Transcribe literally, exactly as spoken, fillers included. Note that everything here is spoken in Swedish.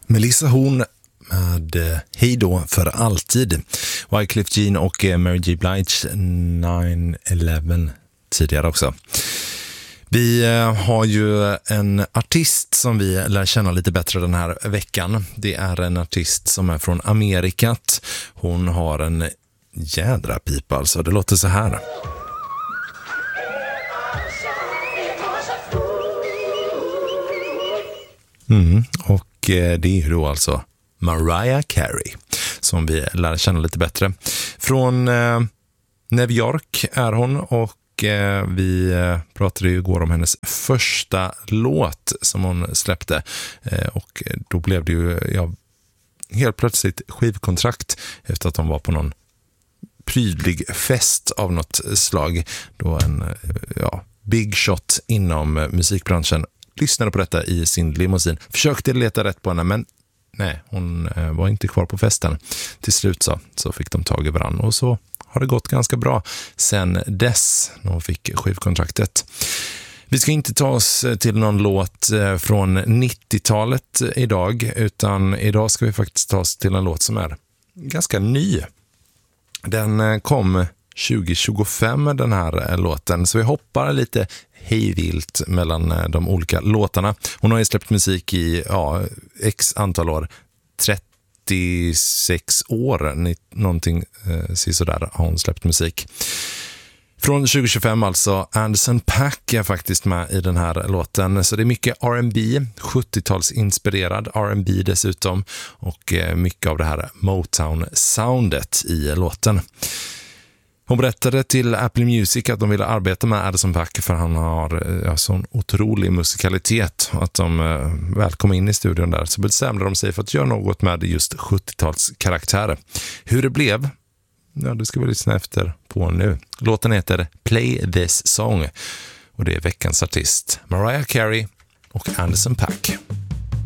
Melissa Horn med Hej då för alltid. Wyclef Jean och Mary J. Blige nine eleven tidigare också. Vi har ju en artist som vi lär känna lite bättre den här veckan. Det är en artist som är från Amerikat. Hon har en jädra pipa alltså. Det låter så här. Mm, och det är ju då alltså Mariah Carey som vi lär känna lite bättre. Från eh, New York är hon och eh, vi eh, pratade ju igår om hennes första låt som hon släppte eh, och då blev det ju ja, helt plötsligt skivkontrakt efter att hon var på någon prydlig fest av något slag då en ja, big shot inom musikbranschen lyssnade på detta i sin limousin. Försökte leta rätt på henne, men nej, hon eh, var inte kvar på festen. Till slut så, så fick de tag i varann och så har det gått ganska bra sen dess när hon fick skivkontraktet. Vi ska inte ta oss till någon låt eh, från nittiotalet idag, utan idag ska vi faktiskt ta oss till en låt som är ganska ny. Den eh, kom tjugo tjugofem den här låten, så vi hoppar lite hejvilt mellan de olika låtarna. Hon har ju släppt musik i ja, x antal år, trettiosex år, någonting eh, sådär har hon släppt musik. Från tjugo tjugofem alltså, Anderson .Paak är faktiskt med i den här låten. Så det är mycket R and B, sjuttiotalsinspirerad R and B dessutom och eh, mycket av det här Motown-soundet i låten. Hon berättade till Apple Music att de ville arbeta med Anderson .Paak för han har ja, sån otrolig musikalitet. Att de eh, väl kom in i studion där så bestämde de sig för att göra något med just sjuttiotalskaraktärer. Hur det blev, ja, det ska vi lyssna efter på nu. Låten heter Play This Song och det är veckans artist Mariah Carey och Anderson .Paak.